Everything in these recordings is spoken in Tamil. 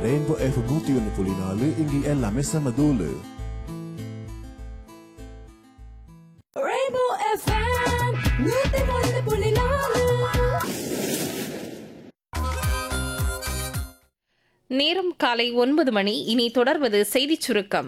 Rainbow FM 101.4 இங்கே எல்லாமே செம தூளு. Rainbow FM 101.4. நேரம் காலை 9 மணி. இனி தொடர்வது செய்திச் சுருக்கம்.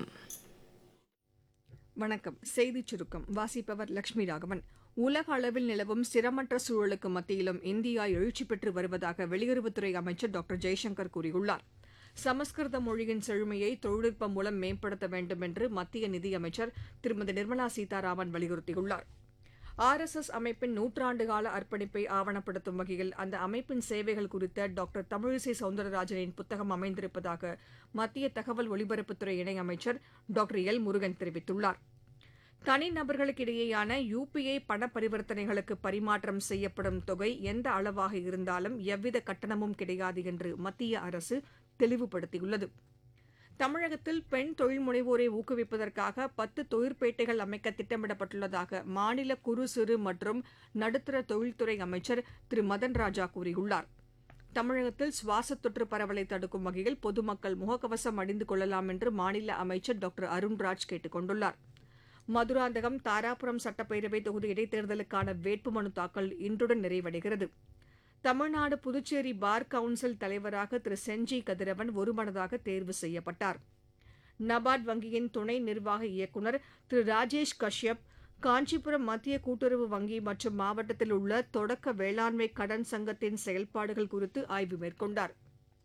வணக்கம். செய்திச் சுருக்கம் வாசிப்பவர் லட்சுமி ராகவன். உலக அளவில் நிலவும் ஸ்திரமற்ற சூழலுக்கு மத்தியிலும் இந்தியா எழுச்சி பெற்று வருவதாக வெளியுறவுத்துறை அமைச்சர் டாக்டர் ஜெய்சங்கர் கூறியுள்ளார். சமஸ்கிருத மொழியின் செழுமையை தொழில்நுட்பம் மூலம் மேம்படுத்த வேண்டும் என்று மத்திய நிதியமைச்சர் திருமதி நிர்மலா சீதாராமன் வலியுறுத்தியுள்ளார். RSS அமைப்பின் நூற்றாண்டுகால அர்ப்பணிப்பை ஆவணப்படுத்தும் வகையில் அந்த அமைப்பின் சேவைகள் குறித்த டாக்டர் தமிழிசை சவுந்தரராஜனின் புத்தகம் அமைந்திருப்பதாக மத்திய தகவல் ஒலிபரப்புத்துறை இணையமைச்சர் டாக்டர் எல் முருகன் தெரிவித்துள்ளார். தனிநபர்களுக்கிடையேயான UPI பண பரிவர்த்தனைகளுக்கு பரிமாற்றம் செய்யப்படும் தொகை எந்த அளவாக இருந்தாலும் எவ்வித கட்டணமும் கிடையாது என்று மத்திய அரசு தெளிவுபடுத்தியுள்ளது. தமிழகத்தில் பெண் தொழில் முனைவோரை ஊக்குவிப்பதற்காக 10 தொழிற்பேட்டைகள் அமைக்க திட்டமிடப்பட்டுள்ளதாக மாநில குறு சிறு மற்றும் நடுத்தர தொழில்துறை அமைச்சர் திரு மதன் ராஜா கூறியுள்ளார். தமிழகத்தில் சுவாச தொற்று பரவலை தடுக்கும் வகையில் பொதுமக்கள் முகக்கவசம் அணிந்து கொள்ளலாம் என்று மாநில அமைச்சர் டாக்டர் அருண்ராஜ் கேட்டுக் கொண்டுள்ளார். மதுராந்தகம் தாராபுரம் சட்டப்பேரவை தொகுதி இடைத்தேர்தலுக்கான வேட்புமனு தாக்கல் இன்றுடன் நிறைவடைகிறது. தமிழ்நாடு புதுச்சேரி பார் கவுன்சில் தலைவராக திரு செஞ்சி கதிரவன் ஒருமனதாக தேர்வு செய்யப்பட்டார். நபார்ட் வங்கியின் துணை நிர்வாக இயக்குநர் திரு ராஜேஷ் கஷ்யப் காஞ்சிபுரம் மத்திய கூட்டுறவு வங்கி மற்றும் மாவட்டத்தில் உள்ள தொடக்க வேளாண்மை கடன் சங்கத்தின் செயல்பாடுகள் குறித்து ஆய்வு மேற்கொண்டார்.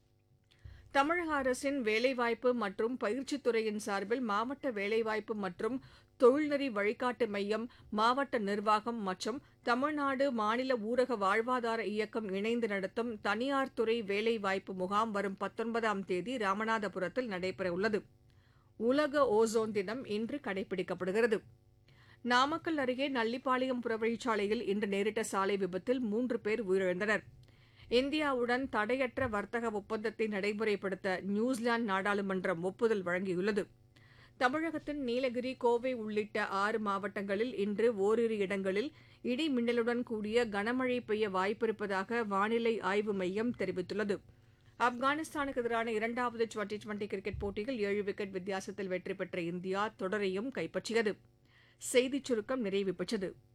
தமிழக அரசின் வேலைவாய்ப்பு மற்றும் பயிற்சித் துறையின் சார்பில் மாவட்ட வேலைவாய்ப்பு மற்றும் தொழில்நெறி வழிகாட்டு மையம், மாவட்ட நிர்வாகம் மற்றும் தமிழ்நாடு மாநில ஊரக வாழ்வாதார இயக்கம் இணைந்து நடத்தும் தனியார் துறை வேலைவாய்ப்பு முகாம் வரும் 19ஆம் தேதி ராமநாதபுரத்தில் நடைபெறவுள்ளது. உலக ஓசோன் தினம் இன்று கடைபிடிக்கப்படுகிறது. நாமக்கல் அருகே நல்லிப்பாளையம் புறவழிச்சாலையில் இன்று நேரிட்ட சாலை விபத்தில் 3 பேர் உயிரிழந்தனர். இந்தியாவுடன் தடையற்ற வர்த்தக ஒப்பந்தத்தை நடைமுறைப்படுத்த நியூசிலாந்து நாடாளுமன்றம் ஒப்புதல் வழங்கியுள்ளது. தமிழகத்தின் நீலகிரி, கோவை உள்ளிட்ட 6 மாவட்டங்களில் இன்று ஓரிரு இடங்களில் இடி மின்னலுடன் கூடிய கனமழை பெய்ய வாய்ப்பிருப்பதாக வானிலை ஆய்வு மையம் தெரிவித்துள்ளது. ஆப்கானிஸ்தானுக்கு எதிரான 2வது டுவெண்டி கிரிக்கெட் போட்டியில் 7 விக்கெட் வித்தியாசத்தில் வெற்றி பெற்ற இந்தியா தொடரையும் கைப்பற்றியது. செய்திச் சுருக்கம் நிறைவு பெற்றது.